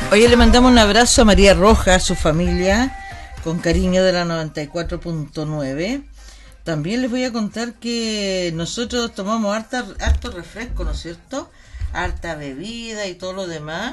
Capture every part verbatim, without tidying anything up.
Oye, le mandamos un abrazo a María Roja, a su familia, con cariño de la noventa y cuatro punto nueve. También les voy a contar que nosotros tomamos harta, harto refresco, ¿no es cierto? Harta bebida y todo lo demás.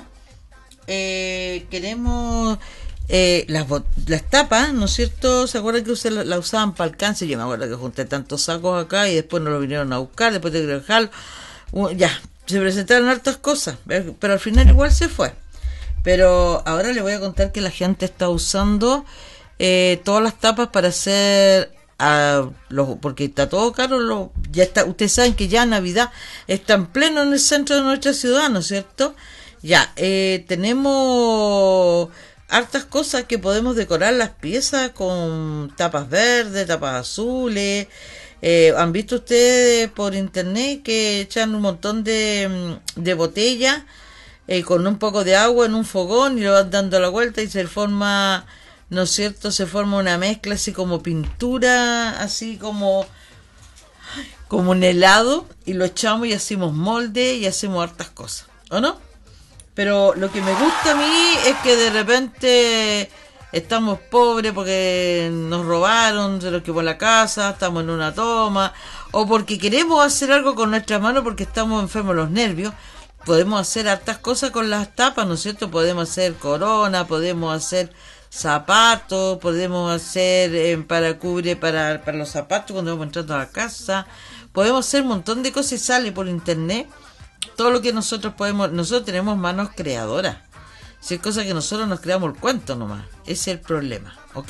Eh, queremos eh, las, las tapas, ¿no es cierto? ¿Se acuerdan que usted la, la usaban para el cáncer? Yo me acuerdo que junté tantos sacos acá y después nos lo vinieron a buscar, después de dejarlo. Uh, ya, se presentaron hartas cosas, pero al final igual se fue. Pero ahora les voy a contar que la gente está usando eh, todas las tapas para hacer, uh, los, porque está todo caro, lo, ya está, ustedes saben que ya Navidad está en pleno en el centro de nuestra ciudad, ¿no es cierto? Ya, eh, tenemos hartas cosas que podemos decorar las piezas con tapas verdes, tapas azules. Eh, ¿Han visto ustedes por internet que echan un montón de, de botellas eh, con un poco de agua en un fogón y lo van dando la vuelta y se forma, ¿no es cierto? Se forma una mezcla así como pintura, así como, como un helado, y lo echamos y hacemos molde y hacemos hartas cosas, ¿o no? Pero lo que me gusta a mí es que de repente estamos pobres porque nos robaron, se nos quemó la casa, estamos en una toma, o porque queremos hacer algo con nuestras manos porque estamos enfermos de los nervios. Podemos hacer hartas cosas con las tapas, ¿no es cierto? Podemos hacer corona, podemos hacer zapatos, podemos hacer eh, para cubre para, para los zapatos cuando vamos entrando a la casa. Podemos hacer un montón de cosas y sale por internet. Todo lo que nosotros podemos, nosotros tenemos manos creadoras. Si es cosa que nosotros nos creamos el cuento nomás, ese es el problema, ¿ok?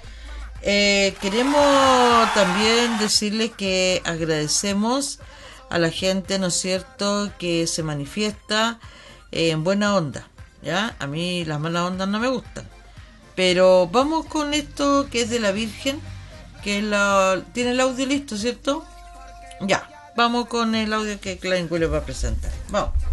Eh, queremos también decirles que agradecemos a la gente, ¿no es cierto?, que se manifiesta eh, en buena onda, ¿ya? A mí las malas ondas no me gustan. Pero vamos con esto que es de la Virgen, que es la, tiene el audio listo, ¿cierto? Ya. Vamos con el audio que Clarín les va a presentar. Vamos.